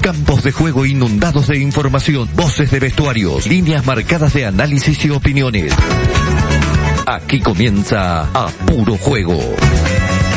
campos de juego inundados de información, voces de vestuarios, líneas marcadas de análisis y opiniones. Aquí comienza A Puro Juego.